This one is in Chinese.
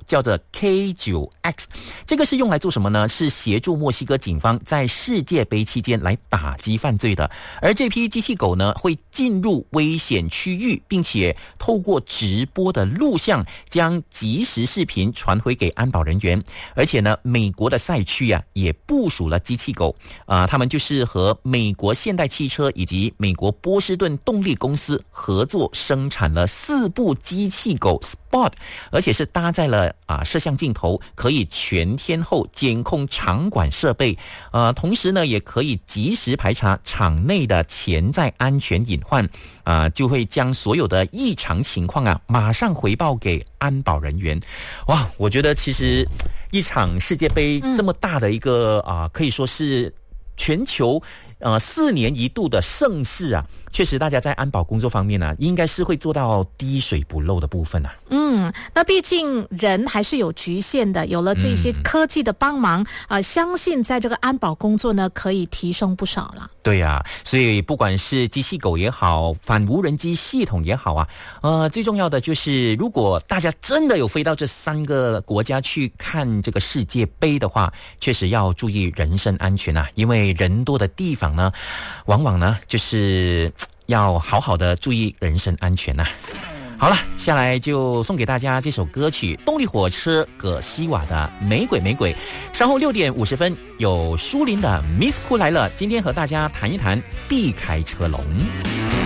叫做 K9X。 这个是用来做什么呢？是协助墨西哥警方在世界杯期间来打击犯罪的。而这批机器狗呢，会进入危险区域，并且透过直播的录像将即时视频传回给安保人员。而且呢，美国的赛区啊也部署了机器狗他们就是和美国现代汽车以及美国波士顿动力公司合作生产了4部机器狗 Spot， 而且是搭载了摄像镜头，可以全天候监控场馆设备，同时呢也可以及时排查场内的潜在安全隐患，就会将所有的异常情况马上回报给安保人员。哇，我觉得其实一场世界杯这么大的一个可以说是全球4年一度的盛事确实大家在安保工作方面应该是会做到滴水不漏的部分那毕竟人还是有局限的，有了这些科技的帮忙相信在这个安保工作呢可以提升不少了。 对所以不管是机器狗也好，反无人机系统也好最重要的就是如果大家真的有飞到这3个国家去看这个世界杯的话，确实要注意人身安全因为人多的地方呢往往呢就是要好好的注意人身安全好了，下来就送给大家这首歌曲，动力火车葛西瓦的玫瑰玫瑰。稍后6点50分有舒林的 Miss Cool 来了，今天和大家谈一谈避开车龙。